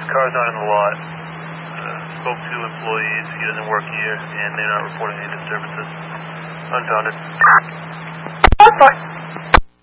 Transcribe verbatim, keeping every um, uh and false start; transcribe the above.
car's not in the lot. Uh, spoke to employees. He doesn't work here, and they're not reporting any disturbances. Unfounded.